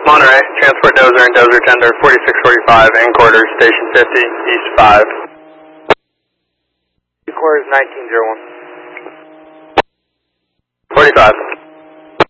Monterey, transport dozer and dozer tender 4645 in quarters, station 50, east 5. Quarters 1901. 45.